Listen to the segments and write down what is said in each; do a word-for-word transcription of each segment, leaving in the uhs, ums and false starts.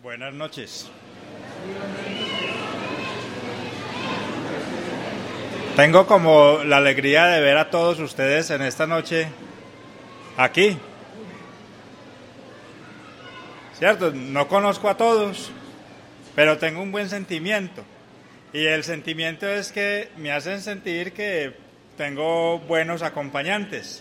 Buenas noches. Tengo como la alegría de ver a todos ustedes en esta noche aquí. ¿Cierto? No conozco a todos, pero tengo un buen sentimiento. Y el sentimiento es que me hacen sentir que tengo buenos acompañantes.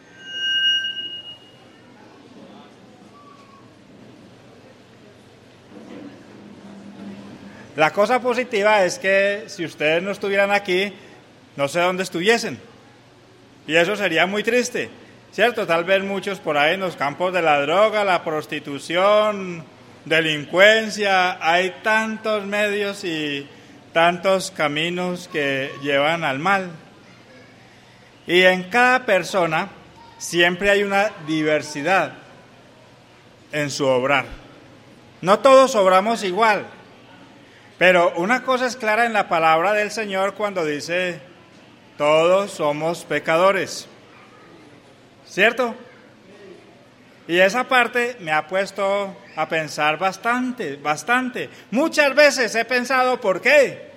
La cosa positiva es que si ustedes no estuvieran aquí, no sé dónde estuviesen. Y eso sería muy triste, ¿cierto? Tal vez muchos por ahí en los campos de la droga, la prostitución, delincuencia. Hay tantos medios y tantos caminos que llevan al mal. Y en cada persona siempre hay una diversidad en su obrar. No todos obramos igual. Pero una cosa es clara en la palabra del Señor cuando dice, todos somos pecadores, ¿cierto? Y esa parte me ha puesto a pensar bastante, bastante. Muchas veces he pensado, ¿por qué?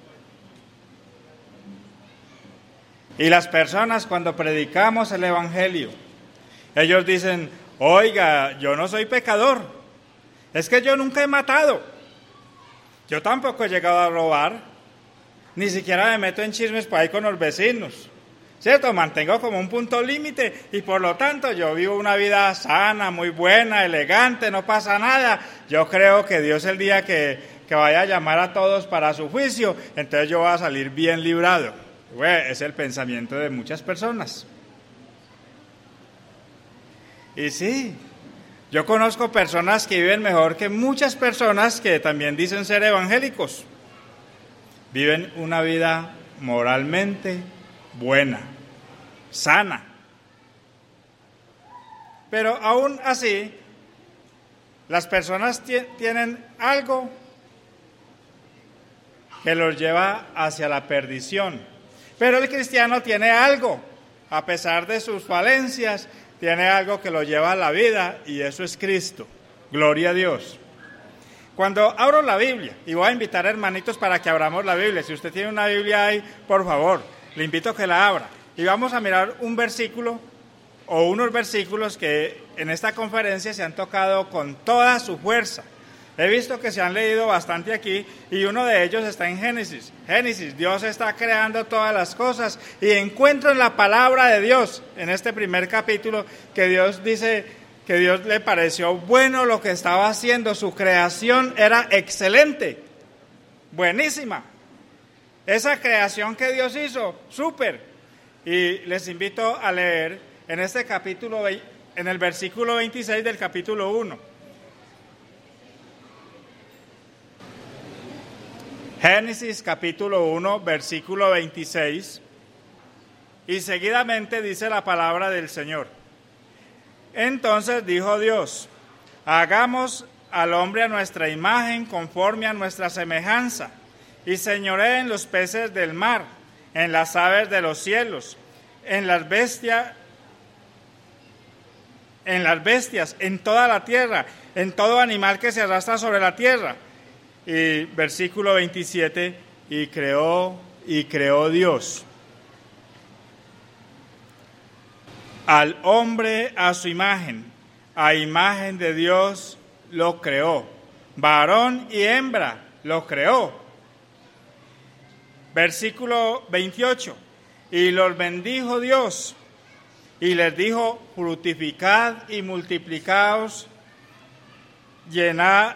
Y las personas cuando predicamos el Evangelio, ellos dicen, oiga, yo no soy pecador, es que yo nunca he matado. Yo tampoco he llegado a robar, ni siquiera me meto en chismes por ahí con los vecinos, ¿cierto? Mantengo como un punto límite y por lo tanto yo vivo una vida sana, muy buena, elegante, no pasa nada. Yo creo que Dios el día que, que vaya a llamar a todos para su juicio, entonces yo voy a salir bien librado. Bueno, es el pensamiento de muchas personas. Y sí, yo conozco personas que viven mejor que muchas personas que también dicen ser evangélicos. Viven una vida moralmente buena, sana. Pero aún así, las personas t- tienen algo que los lleva hacia la perdición. Pero el cristiano tiene algo, a pesar de sus falencias, tiene algo que lo lleva a la vida y eso es Cristo. Gloria a Dios. Cuando abro la Biblia, y voy a invitar a hermanitos para que abramos la Biblia, si usted tiene una Biblia ahí, por favor, le invito a que la abra. Y vamos a mirar un versículo o unos versículos que en esta conferencia se han tocado con toda su fuerza. He visto que se han leído bastante aquí y uno de ellos está en Génesis. Génesis, Dios está creando todas las cosas y encuentro en la palabra de Dios, en este primer capítulo, que Dios dice que Dios le pareció bueno lo que estaba haciendo, su creación era excelente, buenísima. Esa creación que Dios hizo, súper. Y les invito a leer en este capítulo, en el versículo veintiséis del capítulo uno. Génesis capítulo uno, versículo veintiséis, y seguidamente dice la palabra del Señor. Entonces dijo Dios, hagamos al hombre a nuestra imagen, conforme a nuestra semejanza, y señoree en los peces del mar, en las aves de los cielos, en las bestias, en las bestias, en toda la tierra, en todo animal que se arrastra sobre la tierra. Y versículo veintisiete, y creó, y creó Dios al hombre a su imagen, a imagen de Dios lo creó, varón y hembra lo creó. Versículo veintiocho, y los bendijo Dios, y les dijo, fructificad y multiplicaos, llenad